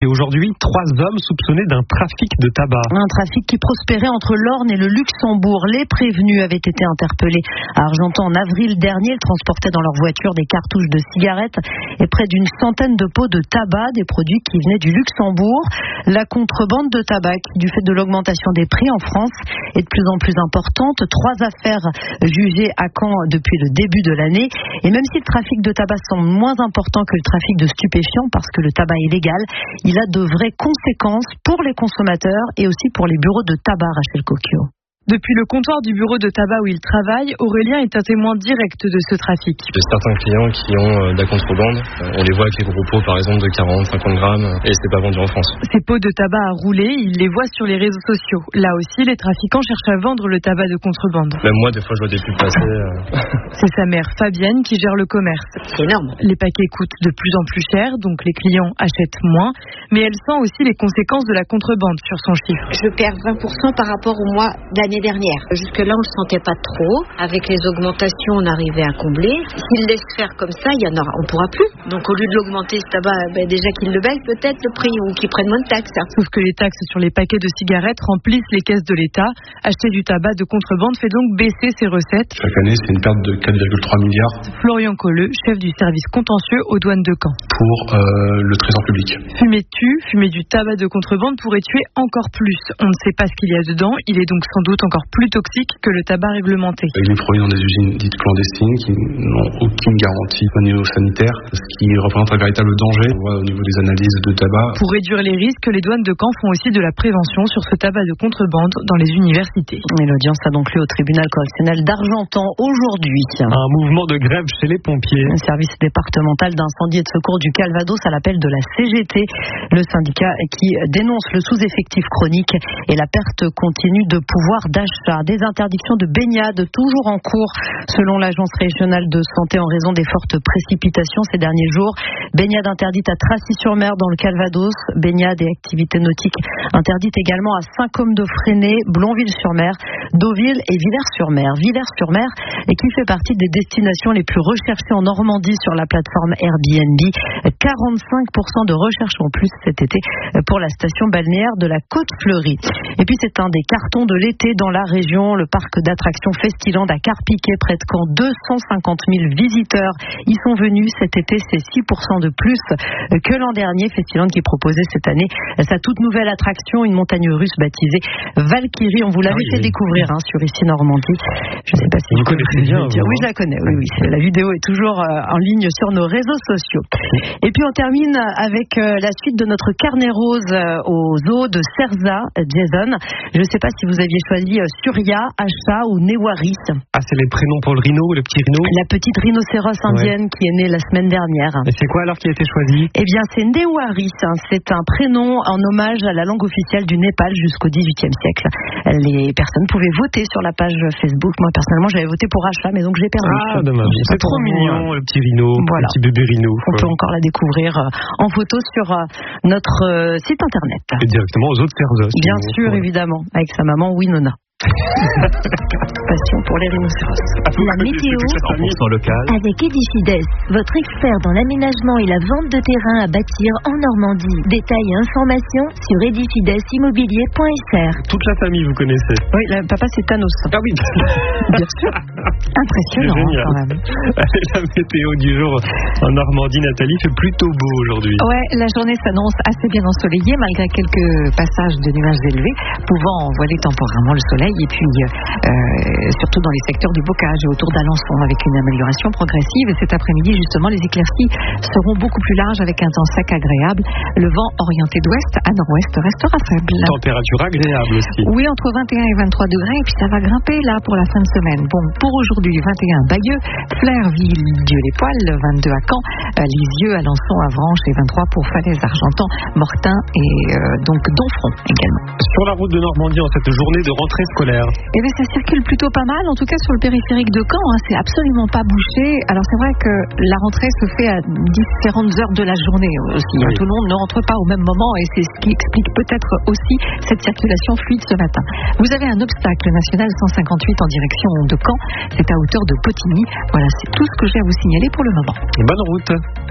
arrêté aujourd'hui 3 hommes soupçonnés d'un trafic de tabac. Un trafic qui prospérait entre l'Orne et le Luxembourg. Les prévenus avaient été interpellés à Argentan en avril dernier. Ils transportaient dans leur voiture des cartouches de cigarettes et près d'une centaine de pots de tabac, des produits qui venaient du Luxembourg. La contrebande de tabac, du fait de l'augmentation des prix en France, est de plus en plus importante. 3 affaires jugées à Caen depuis le début de l'année. Et même si le trafic de tabac semble moins important que le trafic de stupéfiants, parce que le tabac est légal, il a de vraies conséquences pour les consommateurs et aussi pour les bureaux de tabac, Rachel Cocchio. Depuis le comptoir du bureau de tabac où il travaille, Aurélien est un témoin direct de ce trafic. J'ai certains clients qui ont de la contrebande. On les voit avec les gros pots par exemple de 40, 50 grammes et c'est pas vendu en France. Ces pots de tabac à rouler, il les voit sur les réseaux sociaux. Là aussi, les trafiquants cherchent à vendre le tabac de contrebande. Même moi, des fois, je vois des pubs passer. C'est sa mère, Fabienne, qui gère le commerce. C'est énorme. Les paquets coûtent de plus en plus cher, donc les clients achètent moins. Mais elle sent aussi les conséquences de la contrebande sur son chiffre. Je perds 20% par rapport au mois d'année dernière. Jusque-là, on ne le sentait pas trop. Avec les augmentations, on arrivait à combler. S'ils laissent faire comme ça, on ne pourra plus. Donc, au lieu de l'augmenter, ce tabac, déjà qu'ils le baissent peut-être le prix ou qu'ils prennent moins de taxes. Sauf que les taxes sur les paquets de cigarettes remplissent les caisses de l'État. Acheter du tabac de contrebande fait donc baisser ses recettes. Chaque année, c'est une perte de 4,3 milliards. Florian Colleux, chef du service contentieux aux douanes de Caen. Pour le trésor public. Fumer du tabac de contrebande pourrait tuer encore plus. On ne sait pas ce qu'il y a dedans. Il est donc sans doute encore plus toxique que le tabac réglementé. Il est produit dans des usines dites clandestines qui n'ont aucune garantie au niveau sanitaire, ce qui représente un véritable danger. On voit au niveau des analyses de tabac. Pour réduire les risques, les douanes de Caen font aussi de la prévention sur ce tabac de contrebande dans les universités. Et l'audience a donc lieu au tribunal correctionnel d'Argentan aujourd'hui. Un mouvement de grève chez les pompiers. Le service départemental d'incendie et de secours du Calvados à l'appel de la CGT, le syndicat qui dénonce le sous-effectif chronique et la perte continue de pouvoir d'achat. Des interdictions de baignade toujours en cours selon l'agence régionale de santé en raison des fortes précipitations ces derniers jours. Baignade interdite à Tracy-sur-Mer dans le Calvados. Baignade et activités nautiques interdites également à Saint-Côme-de-Fresnay, Blonville-sur-Mer, Deauville et Villers-sur-Mer. Villers-sur-Mer qui fait partie des destinations les plus recherchées en Normandie sur la plateforme Airbnb. 45% de recherches en plus cet été pour la station balnéaire de la Côte-Fleurie. Et puis c'est un des cartons de l'été dans la région. Le parc d'attractions Festiland à Carpiquet, près de Caen, 250 000 visiteurs y sont venus cet été. C'est 6% de plus que l'an dernier. Festiland qui proposait cette année sa toute nouvelle attraction, une montagne russe baptisée Valkyrie. On vous l'avait fait découvrir sur Ici Normandie. Je ne sais pas si vous connaissez bien. Oui, je la connais. Oui. La vidéo est toujours en ligne sur nos réseaux sociaux. Et puis on termine avec la suite de notre carnet rose au zoo de Cerza, Jason. Je ne sais pas si vous aviez choisi Surya, Asha ou Newaris. Ah, c'est les prénoms pour le rhino, le petit rhino. La petite rhinocéros indienne qui est née la semaine dernière. Et c'est quoi alors qui a été choisi? Eh bien, c'est Newaris. C'est un prénom en hommage à la langue officielle du Népal jusqu'au XVIIIe siècle. Les personnes pouvaient voter sur la page Facebook. Moi, personnellement, j'avais voté pour Asha, mais donc j'ai perdu. Ah, dommage. C'est trop mignon, le petit rhino, voilà. Le petit bébé rhino. On peut encore la découvrir en photo sur notre site internet. Et directement aux autres Cerza. Bien sûr, évidemment, avec sa maman Winona. Passion pour les rhinocéros. La météo local. avec Edifides, votre expert dans l'aménagement et la vente de terrain à bâtir en Normandie. Détails et informations sur edifidesimmobilier.fr. Toute la famille, vous connaissez. Oui, papa c'est Thanos. Ah oui. Bien sûr. Impressionnant quand même. La météo du jour en Normandie, Nathalie, fait plutôt beau aujourd'hui. Ouais, la journée s'annonce assez bien ensoleillée malgré quelques passages de nuages élevés pouvant voiler temporairement le soleil. Et puis surtout dans les secteurs du Bocage et autour d'Alençon avec une amélioration progressive. Et cet après-midi justement les éclaircies seront beaucoup plus larges avec un temps sec agréable. Le vent orienté d'ouest à nord-ouest restera faible. Température agréable aussi. Oui, entre 21 et 23 degrés et puis ça va grimper là pour la fin de semaine. Bon, pour aujourd'hui 21 Bayeux, Flairville, Dieu-les-Poils, 22 à Caen, Lisieux, Alençon, Avranches et 23 pour Falaise, Argentan, Mortain et donc Donfront également. Sur la route de Normandie en cette journée de rentrée scolaire. Eh bien, ça circule plutôt pas mal, en tout cas sur le périphérique de Caen, c'est absolument pas bouché. Alors c'est vrai que la rentrée se fait à différentes heures de la journée aussi. Oui. Tout le monde ne rentre pas au même moment et c'est ce qui explique peut-être aussi cette circulation fluide ce matin. Vous avez un obstacle national 158 en direction de Caen, c'est à hauteur de Potigny. Voilà, c'est tout ce que j'ai à vous signaler pour le moment. Bonne route.